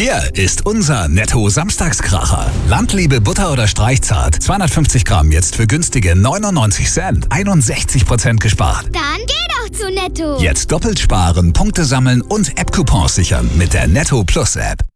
Hier ist unser Netto-Samstagskracher. Landliebe Butter oder Streichzart. 250 Gramm jetzt für günstige 99 Cent. 61% gespart. Dann geh doch zu Netto. Jetzt doppelt sparen, Punkte sammeln und App-Coupons sichern mit der Netto Plus App.